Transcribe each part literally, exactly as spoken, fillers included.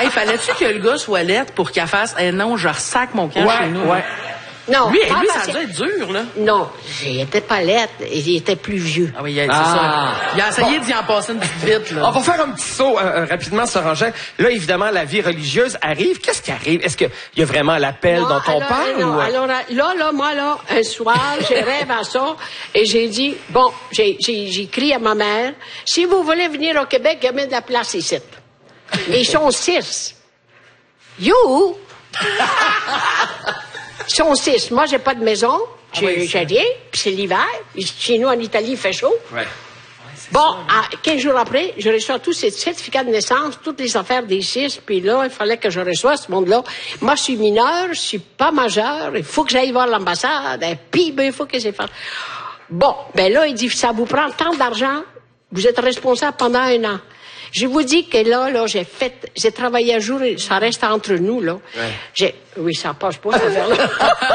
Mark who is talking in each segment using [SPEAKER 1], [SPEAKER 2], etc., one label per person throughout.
[SPEAKER 1] Hey, fallait-tu que le gars soit lettre pour qu'elle fasse « Eh non, je ressac mon camp
[SPEAKER 2] ouais,
[SPEAKER 1] chez nous. »
[SPEAKER 2] Ouais,
[SPEAKER 3] Non.
[SPEAKER 1] Lui,
[SPEAKER 3] pas
[SPEAKER 1] lui
[SPEAKER 3] parce
[SPEAKER 1] ça a dû être dur, là.
[SPEAKER 3] Non, j'étais pas lettre, j'étais plus vieux.
[SPEAKER 1] Ah oui, il a,
[SPEAKER 2] Ah.
[SPEAKER 1] ça. Il a essayé bon. d'y en passer une petite vite, là.
[SPEAKER 2] On va faire un petit saut euh, rapidement, Sœur Angèle. Là, évidemment, la vie religieuse arrive. Qu'est-ce qui arrive? Est-ce qu'il y a vraiment l'appel
[SPEAKER 3] Non,
[SPEAKER 2] dont on
[SPEAKER 3] alors,
[SPEAKER 2] parle?
[SPEAKER 3] Non,
[SPEAKER 2] ou...
[SPEAKER 3] alors là, là, moi, là, un soir, j'ai rêvé à ça et j'ai dit, bon, j'ai, j'ai, j'ai écrit à ma mère, si vous voulez venir au Québec, il y a de la place ici. Et ils sont six. You! Ils sont six. Moi, j'ai pas de maison. J'ai, ah oui, j'ai rien. Puis c'est l'hiver. Chez nous, en Italie, il fait chaud.
[SPEAKER 2] Ouais.
[SPEAKER 3] Bon, à quinze jours après, je reçois tous ces certificats de naissance, toutes les affaires des six, puis là, il fallait que je reçoive ce monde-là. Moi, je suis mineur, je suis pas majeur, il faut que j'aille voir l'ambassade, et puis, ben, il faut que c'est fait. Bon, ben là, il dit, ça vous prend tant d'argent, vous êtes responsable pendant un an. Je vous dis que là, là, j'ai fait, j'ai travaillé un jour, ça reste entre nous, là. Ouais. J'ai, oui, ça passe pas, cette affaire-là.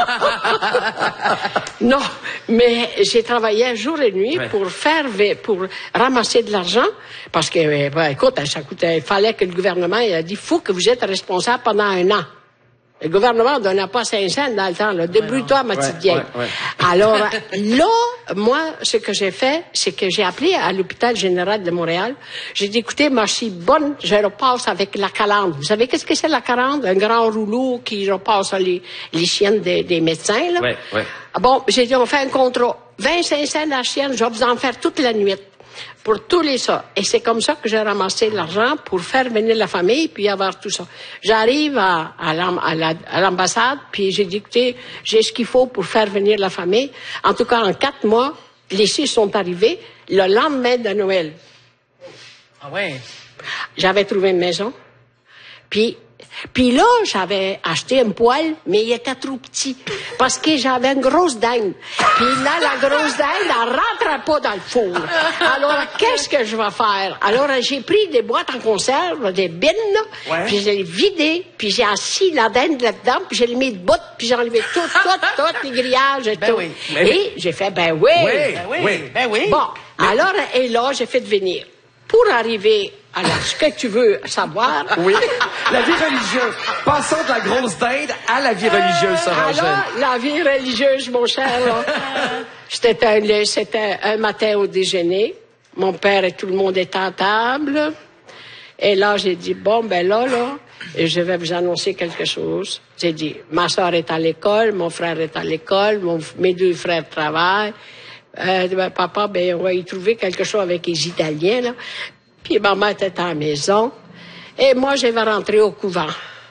[SPEAKER 3] Non, mais j'ai travaillé un jour et nuit ouais. pour faire, pour ramasser de l'argent, parce que, ben, écoute, ça coûtait, il fallait que le gouvernement, il a dit, faut que vous êtes responsable pendant un an. Le gouvernement ne donnait pas cinq cents dans le temps, là. Débrouille-toi, ma petite vieille. Ouais, ouais, ouais. Alors, là, moi, ce que j'ai fait, c'est que j'ai appelé à l'hôpital général de Montréal. J'ai dit, écoutez, moi, je suis bonne, je repasse avec la calandre. Vous savez qu'est-ce que c'est la calandre? Un grand rouleau qui repasse les, les chiennes des, des médecins, là.
[SPEAKER 2] Ouais, ouais.
[SPEAKER 3] Bon, j'ai dit, on fait un contrat. vingt-cinq cents la chienne, je vais vous en faire toute la nuit. Pour tous les ça. Et c'est comme ça que j'ai ramassé l'argent pour faire venir la famille puis avoir tout ça. J'arrive à, à, à, à l'ambassade puis j'ai dit, écoutez, j'ai ce qu'il faut pour faire venir la famille. En tout cas, en quatre mois, les six sont arrivés le lendemain de Noël.
[SPEAKER 1] Ah ouais.
[SPEAKER 3] J'avais trouvé une maison. Puis, puis là, j'avais acheté un poêle, mais il était trop petit. Parce que j'avais une grosse dinde. Puis là, la grosse dinde, elle rentrait pas dans le four. Alors, qu'est-ce que je vais faire? Alors, j'ai pris des boîtes en conserve, des bines, là, ouais. puis je les ai vidées, puis j'ai assis la dinde là-dedans, puis je l'ai mis de bout, puis j'ai enlevé tout, tout, tout, les grillages et
[SPEAKER 1] ben
[SPEAKER 3] tout.
[SPEAKER 1] Oui.
[SPEAKER 3] Et j'ai fait, ben oui.
[SPEAKER 1] Oui, ben oui. Ben oui.
[SPEAKER 3] Bon, mais... alors, et là, j'ai fait venir. Pour arriver à la, ce que tu veux savoir.
[SPEAKER 2] Oui, la vie religieuse. Passons de la grosse dinde à la vie religieuse, Sœur Angèle.
[SPEAKER 3] Alors, la vie religieuse, mon cher, c'était un, c'était un matin au déjeuner. Mon père et tout le monde étaient à table. Et là, j'ai dit, bon, ben là, là, je vais vous annoncer quelque chose. J'ai dit, ma soeur est à l'école, mon frère est à l'école, mon, mes deux frères travaillent. Euh, ben, papa, ben, on va y trouver quelque chose avec les Italiens, là. Puis maman était à la maison. Et moi, je vais rentrer au couvent.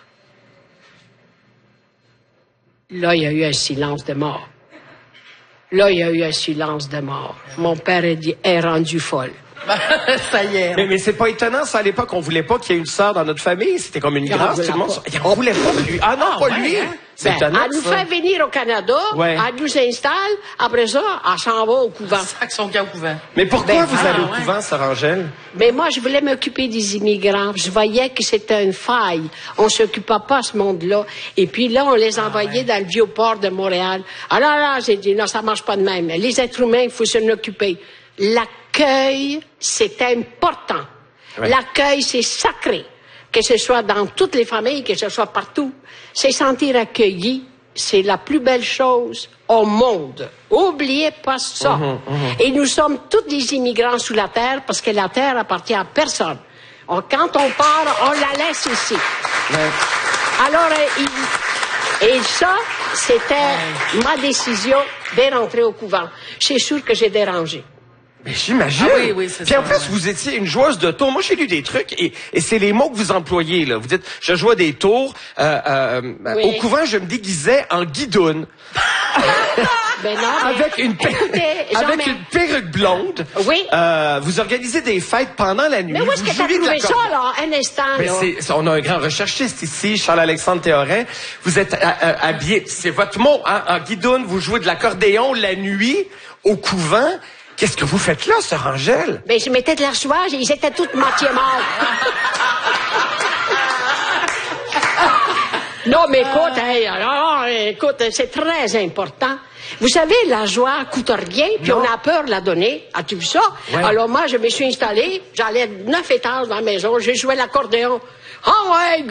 [SPEAKER 3] Là, il y a eu un silence de mort. Là, il y a eu un silence de mort. Mon père a dit, elle est rendue folle.
[SPEAKER 1] Ça y est.
[SPEAKER 2] Mais, mais c'est pas étonnant, ça, à l'époque, on voulait pas qu'il y ait une sœur dans notre famille. C'était comme une grâce, tout le monde.
[SPEAKER 3] Pas.
[SPEAKER 2] On voulait pas lui. Ah non, ah, pas ouais, lui. Hein? C'est
[SPEAKER 3] ben,
[SPEAKER 2] étonnant,
[SPEAKER 3] elle nous
[SPEAKER 2] ça.
[SPEAKER 3] fait venir au Canada, ouais. Elle nous installe, après ça, elle s'en va au couvent.
[SPEAKER 1] Sac son camp au couvent.
[SPEAKER 2] Mais pourquoi ben, vous ah, allez au
[SPEAKER 1] ouais.
[SPEAKER 2] couvent, Sœur Angèle?
[SPEAKER 3] Mais moi, je voulais m'occuper des immigrants. Je voyais que c'était une faille. On s'occupait pas de ce monde-là. Et puis là, on les envoyait ah, ouais. dans le vieux port de Montréal. Alors là, j'ai dit, non, ça marche pas de même. Les êtres humains, il faut s'en occuper. L'accueil, c'est important. Ouais. L'accueil, c'est sacré. Que ce soit dans toutes les familles, que ce soit partout. C'est sentir accueilli, c'est la plus belle chose au monde. Oubliez pas ça. Mmh, mmh. Et nous sommes tous des immigrants sous la terre parce que la terre appartient à personne. On, quand on part, on la laisse ici. Ouais. Alors, euh, il, et ça, c'était ouais. ma décision de rentrer au couvent. C'est sûr que j'ai dérangé.
[SPEAKER 2] Mais j'imagine.
[SPEAKER 1] Ah oui, oui, c'est
[SPEAKER 2] Puis
[SPEAKER 1] ça.
[SPEAKER 2] en plus, vous étiez une joueuse de tours. Moi, j'ai lu des trucs et, et c'est les mots que vous employez, là. Vous dites, je jouais des tours. Euh, euh, oui. Au couvent, je me déguisais en guidoune.
[SPEAKER 3] Ben non, mais...
[SPEAKER 2] Avec une, per...
[SPEAKER 3] Écoutez,
[SPEAKER 2] avec
[SPEAKER 3] mais...
[SPEAKER 2] une perruque blonde.
[SPEAKER 3] Oui.
[SPEAKER 2] Euh, vous organisez des fêtes pendant la nuit.
[SPEAKER 3] Mais où est-ce que t'as trouvé ça, là? Un instant,
[SPEAKER 2] mais
[SPEAKER 3] là.
[SPEAKER 2] C'est, on a un grand recherchiste ici, Charles-Alexandre Théorin. Vous êtes habillé, c'est votre mot, hein, en guidoune. Vous jouez de l'accordéon la nuit au couvent. Qu'est-ce que vous faites là, Sœur Angèle?
[SPEAKER 3] Ben, je mettais de la soie, ils étaient tous moitié morts. Non, mais écoute, hey, alors, écoute, c'est très important. Vous savez, la joie coûte rien, puis non. On a peur de la donner. As-tu vu ça? Ouais. Alors moi, je me suis installé, j'allais neuf étages dans la maison, j'ai joué l'accordéon. Ah ouais,